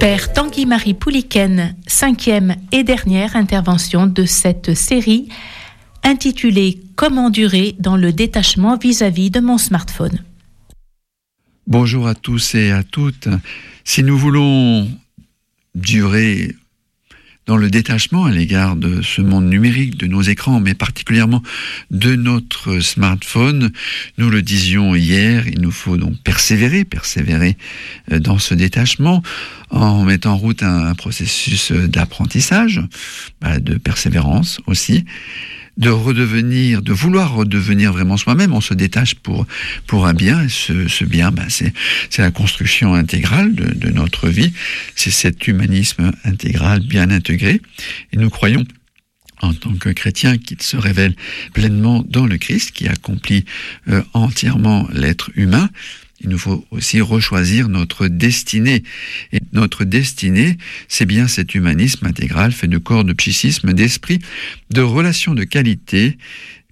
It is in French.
Père Tanguy-Marie Pouliken, 5e et dernière intervention de cette série intitulée « Comment durer dans le détachement vis-à-vis de mon smartphone ». Bonjour à tous et à toutes. Si nous voulons durer dans le détachement à l'égard de ce monde numérique, de nos écrans, mais particulièrement de notre smartphone, nous le disions hier, il nous faut donc persévérer dans ce détachement en mettant en route un processus d'apprentissage, de persévérance aussi, de vouloir redevenir vraiment soi-même. On se détache pour un bien, et ce bien, c'est la construction intégrale de notre vie, c'est cet humanisme intégral bien intégré, et nous croyons en tant que chrétiens qu'il se révèle pleinement dans le Christ, qui accomplit entièrement l'être humain. Il nous faut aussi rechoisir notre destinée. Et notre destinée, c'est bien cet humanisme intégral fait de corps, de psychisme, d'esprit, de relations de qualité